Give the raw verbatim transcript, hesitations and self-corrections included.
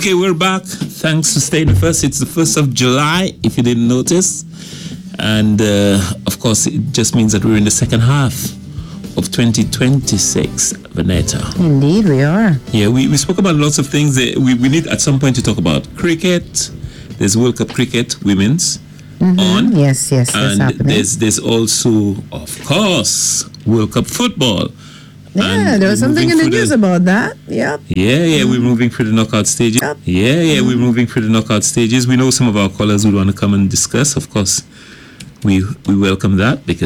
Okay, we're back. Thanks for staying with us. It's the first of July, if you didn't notice. And, uh, of course, it just means that we're in the second half of twenty twenty-six, Vanetta. Indeed, we are. Yeah, we, we spoke about lots of things. That we, we need at some point to talk about cricket. There's World Cup cricket, women's, Mm-hmm. on. Yes, yes, that's And happening. there's, there's also, of course, World Cup football. Yeah, And there was we're something moving in the through news about that. Yep. Yeah, yeah, we're moving through the knockout stages. Yep. Yeah, yeah, we're moving through the knockout stages. We know some of our callers would want to come and discuss. Of course, we we welcome that because